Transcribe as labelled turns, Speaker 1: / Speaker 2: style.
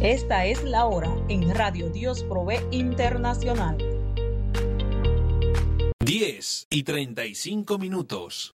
Speaker 1: Esta es la hora en Radio Dios Provee Internacional.
Speaker 2: 10:35.